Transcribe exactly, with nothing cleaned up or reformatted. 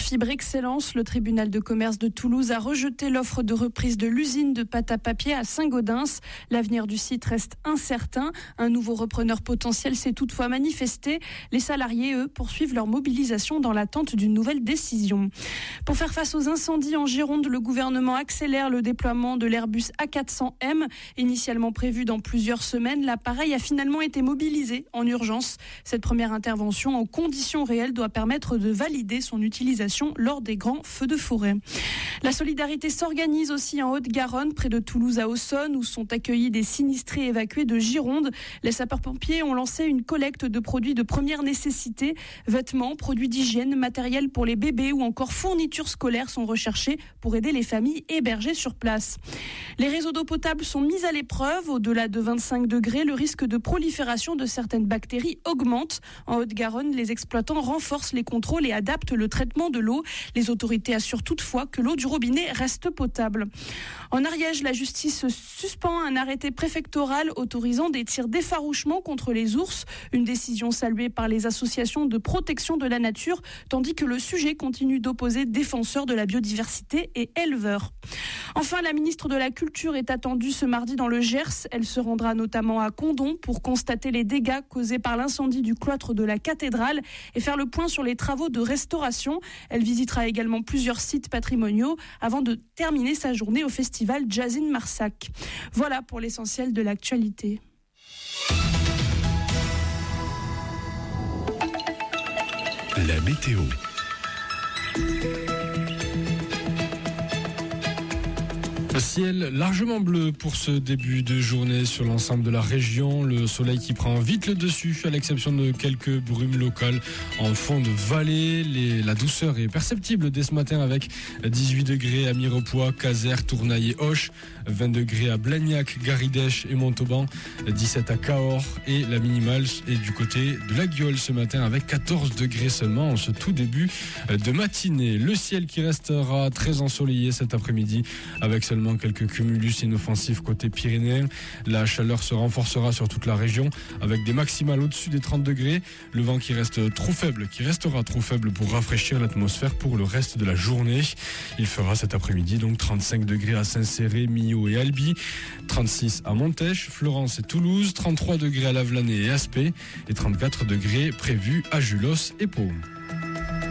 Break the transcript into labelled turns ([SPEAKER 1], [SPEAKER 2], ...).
[SPEAKER 1] Fibre Excellence, le tribunal de commerce de Toulouse a rejeté l'offre de reprise de l'usine de pâte à papier à Saint-Gaudens. L'avenir du site reste incertain. Un nouveau repreneur potentiel s'est toutefois manifesté. Les salariés, eux, poursuivent leur mobilisation dans l'attente d'une nouvelle décision. Pour faire face aux incendies en Gironde, le gouvernement accélère le déploiement de l'Airbus A quatre cents M. Initialement prévu dans plusieurs semaines, l'appareil a finalement été mobilisé en urgence. Cette première intervention en conditions réelles doit permettre de valider son utilisation lors des grands feux de forêt. La solidarité s'organise aussi en Haute-Garonne, près de Toulouse à Aussonne, où sont accueillis des sinistrés évacués de Gironde. Les sapeurs-pompiers ont lancé une collecte de produits de première nécessité. Vêtements, produits d'hygiène, matériel pour les bébés ou encore fournitures scolaires sont recherchés pour aider les familles hébergées sur place. Les réseaux d'eau potable sont mis à l'épreuve. Au-delà de vingt-cinq degrés, le risque de prolifération de certaines bactéries augmente. En Haute-Garonne, les exploitants renforcent les contrôles et adaptent le traitement de l'eau. Les autorités assurent toutefois que l'eau du robinet reste potable. En Ariège, la justice suspend un arrêté préfectoral autorisant des tirs d'effarouchement contre les ours. Une décision saluée par les associations de protection de la nature, tandis que le sujet continue d'opposer défenseurs de la biodiversité et éleveurs. Enfin, la ministre de la Culture est attendue ce mardi dans le Gers. Elle se rendra notamment à Condom pour constater les dégâts causés par l'incendie du cloître de la cathédrale et faire le point sur les travaux de restauration. Elle visitera également plusieurs sites patrimoniaux avant de terminer sa journée au festival Jazz in Marsac. Voilà pour l'essentiel de l'actualité.
[SPEAKER 2] La météo. Le ciel largement bleu pour ce début de journée sur l'ensemble de la région. Le soleil qui prend vite le dessus, à l'exception de quelques brumes locales en fond de vallée. Les, la douceur est perceptible dès ce matin avec dix-huit degrés à Mirepoix, Caser, Tournaille et Auch, vingt degrés à Blagnac, Garidèche et Montauban, dix-sept à Cahors, et la minimale est du côté de la Gueule ce matin avec quatorze degrés seulement en ce tout début de matinée. Le ciel qui restera très ensoleillé cet après-midi avec seulement quelques cumulus inoffensifs côté Pyrénées. La chaleur se renforcera sur toute la région avec des maximales au-dessus des trente degrés. Le vent qui reste trop faible, qui restera trop faible pour rafraîchir l'atmosphère pour le reste de la journée. Il fera cet après-midi donc trente-cinq degrés à Saint-Céré, Millau et Albi, trente-six à Montèche, Florence et Toulouse, trente-trois degrés à Lavelanet et Aspet et trente-quatre degrés prévus à Julos et Pau.